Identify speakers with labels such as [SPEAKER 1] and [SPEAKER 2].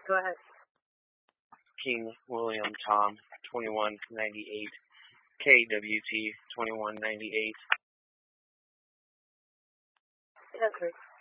[SPEAKER 1] Go ahead.
[SPEAKER 2] King William Tom 2198, KWT 2198.
[SPEAKER 1] Answer.